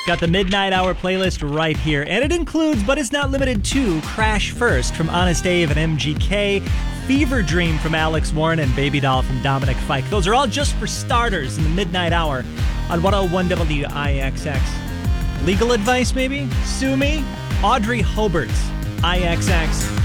Got the Midnight Hour playlist right here, and it includes, but is not limited to, Crash First from Honest Dave and MGK, Fever Dream from Alex Warren, and Baby Doll from Dominic Fike. Those are all just for starters in the Midnight Hour on 101 WIXX. Legal advice, maybe? Sue me? Audrey Hobart's IXX.